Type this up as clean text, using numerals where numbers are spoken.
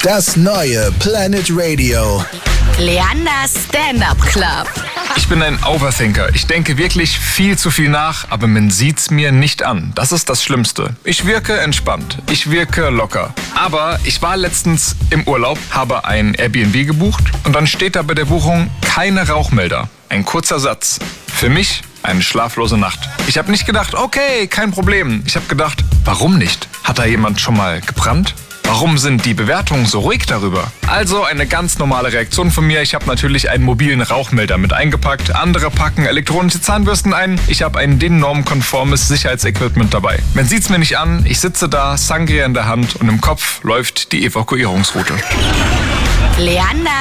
Das neue Planet Radio. Leanders Stand-Up Club. Ich bin ein Overthinker. Ich denke wirklich viel zu viel nach, aber man sieht's mir nicht an. Das ist das Schlimmste. Ich wirke entspannt. Ich wirke locker. Aber ich war letztens im Urlaub, habe ein Airbnb gebucht und dann steht da bei der Buchung keine Rauchmelder. Ein kurzer Satz. Für mich eine schlaflose Nacht. Ich habe nicht gedacht, okay, kein Problem. Ich habe gedacht, warum nicht? Hat da jemand schon mal gebrannt? Warum sind die Bewertungen so ruhig darüber? Also eine ganz normale Reaktion von mir. Ich habe natürlich einen mobilen Rauchmelder mit eingepackt. Andere packen elektronische Zahnbürsten ein. Ich habe ein DIN-normkonformes Sicherheitsequipment dabei. Man sieht's mir nicht an. Ich sitze da, Sangria in der Hand und im Kopf läuft die Evakuierungsroute. Leander